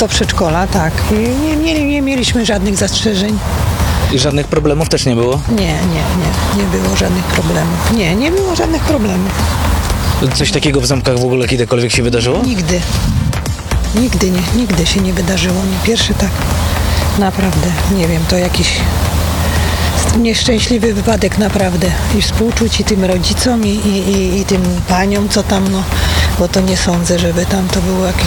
do przedszkola, tak. I nie mieliśmy żadnych zastrzeżeń. I żadnych problemów też nie było? Nie było żadnych problemów. Nie było żadnych problemów. Coś takiego w Ząbkach w ogóle kiedykolwiek się wydarzyło? Nigdy się nie wydarzyło. Nie pierwszy tak. Naprawdę, nie wiem, to jakiś nieszczęśliwy wypadek naprawdę. I współczuć i tym rodzicom i tym paniom, co tam, no, bo to nie sądzę, żeby tam to było jakieś,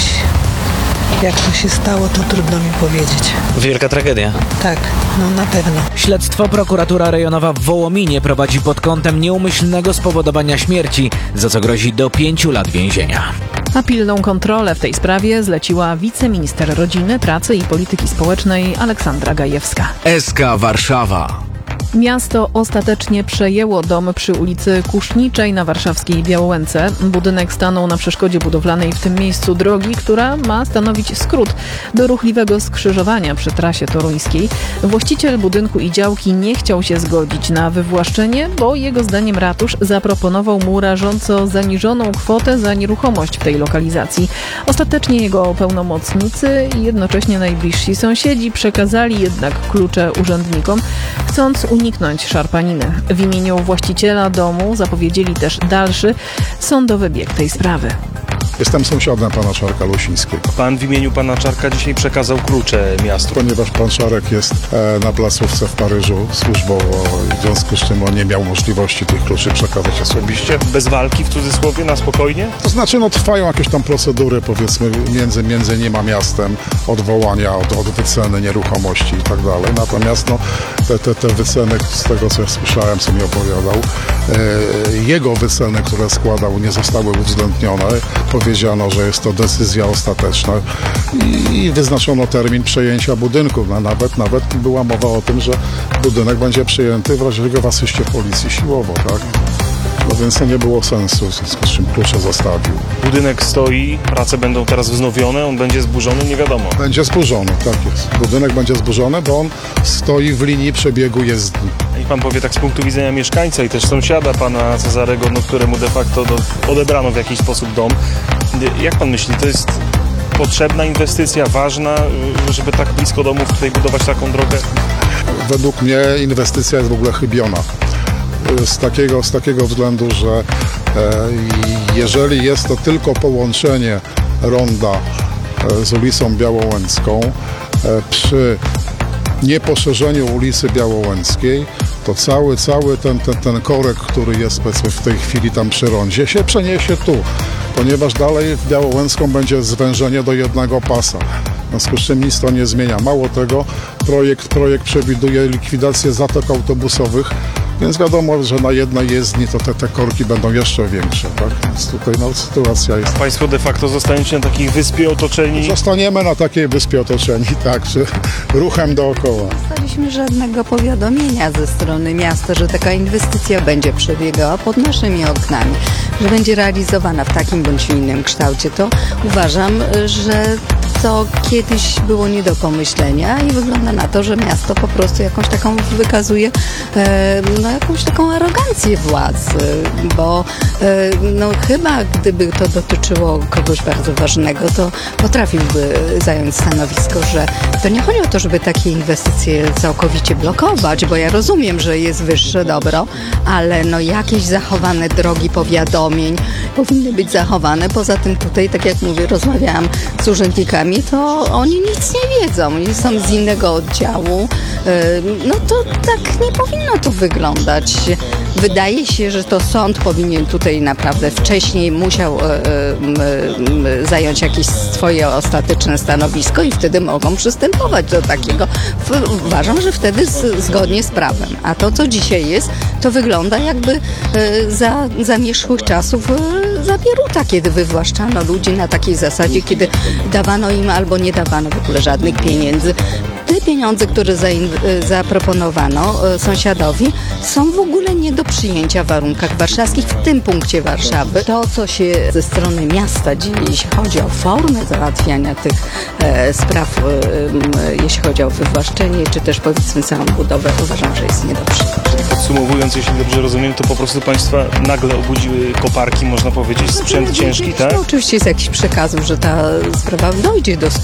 jak to się stało, to trudno mi powiedzieć. Wielka tragedia. Tak, no na pewno. Śledztwo prokuratura rejonowa w Wołominie prowadzi pod kątem nieumyślnego spowodowania śmierci, za co grozi do 5 lat więzienia. A pilną kontrolę w tej sprawie zleciła wiceminister rodziny, pracy i polityki społecznej Aleksandra Gajewska. SK Warszawa. Miasto ostatecznie przejęło dom przy ulicy Kuszniczej na warszawskiej Białołęce. Budynek stanął na przeszkodzie budowlanej w tym miejscu drogi, która ma stanowić skrót do ruchliwego skrzyżowania przy trasie toruńskiej. Właściciel budynku i działki nie chciał się zgodzić na wywłaszczenie, bo jego zdaniem ratusz zaproponował mu rażąco zaniżoną kwotę za nieruchomość w tej lokalizacji. Ostatecznie jego pełnomocnicy i jednocześnie najbliżsi sąsiedzi przekazali jednak klucze urzędnikom, chcąc uniknąć szarpaniny. W imieniu właściciela domu zapowiedzieli też dalszy sądowy bieg tej sprawy. Jestem sąsiadem pana Czarka Losińskiego. Pan w imieniu pana Czarka dzisiaj przekazał klucze miastu. Ponieważ pan Czarek jest na placówce w Paryżu służbowo, w związku z czym on nie miał możliwości tych kluczy przekazać osobiście. Bez walki, w cudzysłowie, na spokojnie? To znaczy, no trwają jakieś tam procedury, powiedzmy, między nim a miastem, odwołania od wyceny nieruchomości i tak dalej. Natomiast no, te wyceny, z tego co ja słyszałem, co mi opowiadał, jego wyceny, które składał, nie zostały uwzględnione. Powiedziano, że jest to decyzja ostateczna i wyznaczono termin przejęcia budynku. Nawet była mowa o tym, że budynek będzie przejęty w razie w asyście policji siłowo, tak? No więc to nie było sensu, w związku z czym klucze zostawił. Budynek stoi, prace będą teraz wznowione, on będzie zburzony, nie wiadomo. Będzie zburzony, tak jest. Budynek będzie zburzony, bo on stoi w linii przebiegu jezdni. I pan powie tak z punktu widzenia mieszkańca i też sąsiada pana Cezarego, no, któremu de facto odebrano w jakiś sposób dom. Jak pan myśli, to jest potrzebna inwestycja, ważna, żeby tak blisko domów tutaj budować taką drogę? Według mnie inwestycja jest w ogóle chybiona. Z takiego względu, że jeżeli jest to tylko połączenie ronda z ulicą Białołęcką, przy nieposzerzeniu ulicy Białołęckiej, to cały ten korek, który jest w tej chwili tam przy rondzie, się przeniesie tu, ponieważ dalej w Białołęcką będzie zwężenie do jednego pasa. W związku z czym nic to nie zmienia. Mało tego, projekt przewiduje likwidację zatok autobusowych, więc wiadomo, że na jednej jezdni to te korki będą jeszcze większe. Tak? Więc tutaj sytuacja jest... Państwo de facto zostaniecie na takiej wyspie otoczeni? Zostaniemy na takiej wyspie otoczeni, tak, ruchem dookoła. Nie dostaliśmy żadnego powiadomienia ze strony miasta, że taka inwestycja będzie przebiegała pod naszymi oknami, że będzie realizowana w takim bądź innym kształcie. To uważam, że to kiedyś było nie do pomyślenia i wygląda na to, że miasto po prostu jakąś taką wykazuje jakąś taką arogancję władz, bo chyba gdyby to dotyczyło kogoś bardzo ważnego, to potrafiłby zająć stanowisko, że to nie chodzi o to, żeby takie inwestycje całkowicie blokować, bo ja rozumiem, że jest wyższe dobro, ale jakieś zachowane drogi powiadomień powinny być zachowane. Poza tym tutaj, tak jak mówię, rozmawiałam z urzędnikami, to oni nic nie wiedzą, oni są z innego oddziału. To tak nie powinno to wyglądać. Wydaje się, że to sąd powinien tutaj naprawdę wcześniej musiał zająć jakieś swoje ostateczne stanowisko i wtedy mogą przystępować do takiego. Uważam, że wtedy zgodnie z prawem. A to, co dzisiaj jest, to wygląda jakby za zamierzchłych czasów za Bieruta, kiedy wywłaszczano ludzi na takiej zasadzie, kiedy dawano im albo nie dawano w ogóle żadnych pieniędzy. Te pieniądze, które zaproponowano sąsiadowi, są w ogóle nie do przyjęcia w warunkach warszawskich, w tym punkcie Warszawy. To, co się ze strony miasta dzieje, jeśli chodzi o formę załatwiania tych spraw, jeśli chodzi o wywłaszczenie, czy też powiedzmy całą budowę, uważam, że jest nie do przyjęcia. Podsumowując, jeśli dobrze rozumiem, to po prostu państwa nagle obudziły koparki, można powiedzieć, sprzęt ciężki, tak? To oczywiście jest jakiś przekazów, że ta sprawa dojdzie do